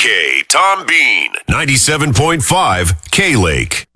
TK, Tom Bean, 97.5 K-Lake.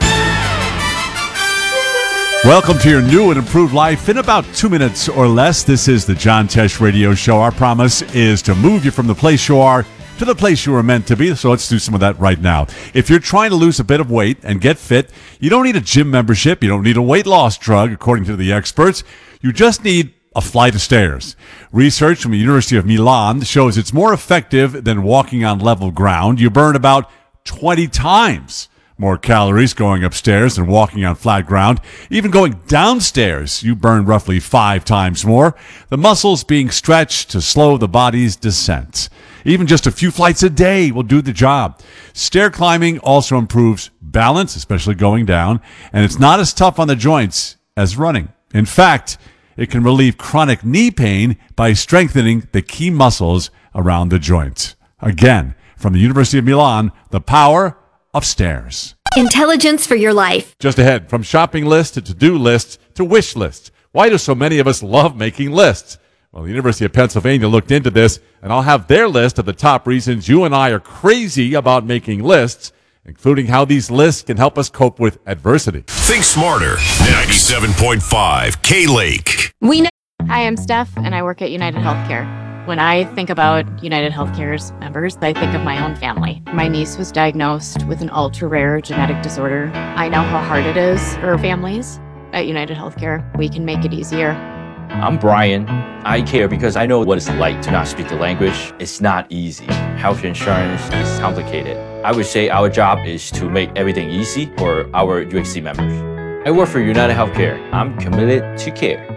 Welcome to your new and improved life in about 2 minutes or less. This is the John Tesh Radio Show. Our promise is to move you from the place you are to the place you were meant to be. So let's do some of that right now. If you're trying to lose a bit of weight and get fit, you don't need a gym membership. You don't need a weight loss drug, according to the experts. You just need a flight of stairs. Research from the University of Milan shows it's more effective than walking on level ground. You burn about 20 times more calories going upstairs than walking on flat ground. Even going downstairs, you burn roughly 5 times more. The muscles being stretched to slow the body's descent. Even just a few flights a day will do the job. Stair climbing also improves balance, especially going down, and it's not as tough on the joints as running. In fact, it can relieve chronic knee pain by strengthening the key muscles around the joint. Again, from the University of Milan, the power of stairs. Intelligence for your life. Just ahead, from shopping lists to to-do lists to wish lists. Why do so many of us love making lists? Well, the University of Pennsylvania looked into this, and I'll have their list of the top reasons you and I are crazy about making lists, including how these lists can help us cope with adversity. Think smarter. 97.5 K-Lake. Hi, I'm Steph, and I work at United Healthcare. When I think about United Healthcare's members, I think of my own family. My niece was diagnosed with an ultra-rare genetic disorder. I know how hard it is for families. At United Healthcare, we can make it easier. I'm Brian. I care because I know what it's like to not speak the language. It's not easy. Health insurance is complicated. I would say our job is to make everything easy for our UHC members. I work for United Healthcare. I'm committed to care.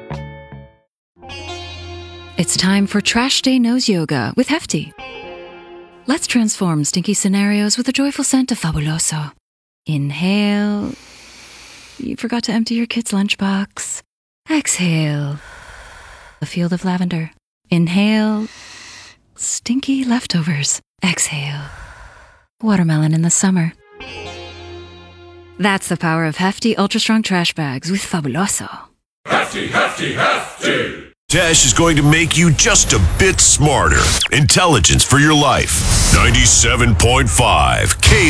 It's time for Trash Day Nose Yoga with Hefty. Let's transform stinky scenarios with a joyful scent of Fabuloso. Inhale. You forgot to empty your kid's lunchbox. Exhale. A field of lavender. Inhale. Stinky leftovers. Exhale. Watermelon in the summer. That's the power of Hefty Ultra Strong Trash Bags with Fabuloso. Hefty, hefty, hefty. Tesh is going to make you just a bit smarter. Intelligence for your life. 97.5 K.